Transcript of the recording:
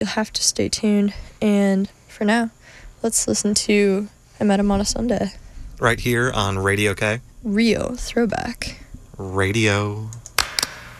You'll have to stay tuned. And for now, let's listen to I Met Him on a Sunday. Right here on Radio K. Rio Throwback. Radio